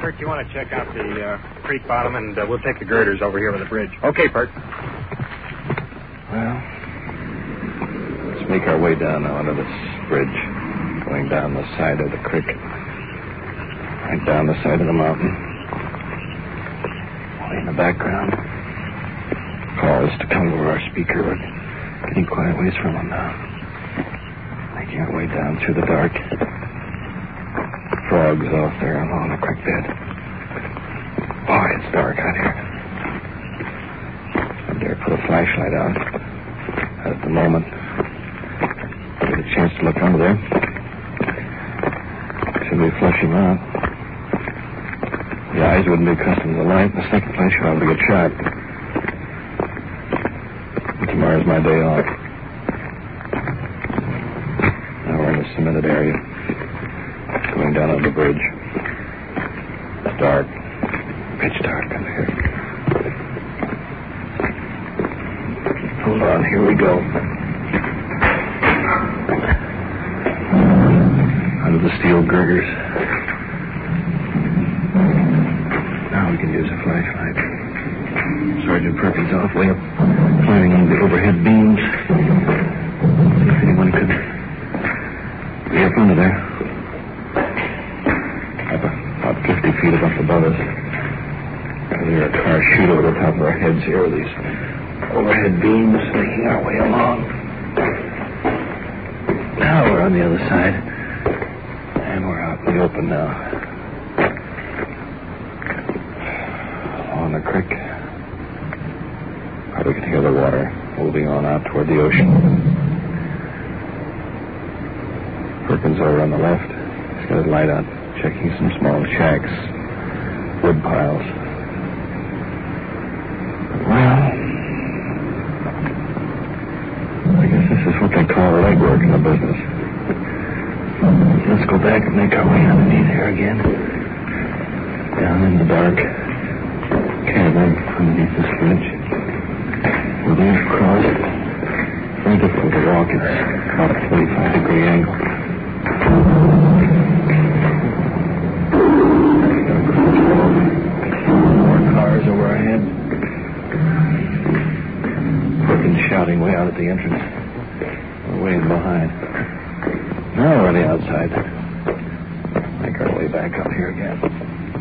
Perk, you want to check out the creek bottom, and we'll take the girders over here with the bridge. Okay, Perk. Well, let's make our way down now onto this bridge, going down the side of the creek, right down the side of the mountain. Way in the background, calls to come over our speaker. We're getting quite a ways from them now. Making our way down through the dark. Frogs off there along the creek bed. Boy, it's dark out here. I dare put a flashlight on at the moment. Get a chance to look under there. Should we flush him out? The eyes wouldn't be accustomed to the light. In the second place, you're liable to get shot. And tomorrow's my day off. Now we're in a cemented area. Going down on the bridge. It's dark. Pitch dark under here. Hold on, here we go. Under the steel girders. Now we can use a flashlight. Sergeant Perkins off way up, climbing on the overhead beams. See if anyone could be up under there. About 50 feet above us. There's a car shoot over the top of our heads here with these overhead beams making our way along. Now we're on the other side. And we're out in the open now. On the creek. Probably can hear the water moving on out toward the ocean. Perkins over on the left. He's got his light out, checking some small shacks, wood piles. Well, I guess this is what they call legwork in the business. Let's go back and make our way underneath here again. Down in the dark cavern underneath this bridge. We're going across. Very difficult to walk. It's about a 45-degree angle. More cars over our head. Perkins shouting way out at the entrance. We're way in behind. Now we're on the outside. Make our way back up here again.